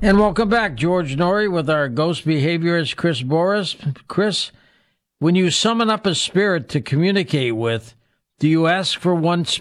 And welcome back, George Norrie, with our ghost behaviorist, Chris Boris. Chris, when you summon up a spirit to communicate with, do you ask for one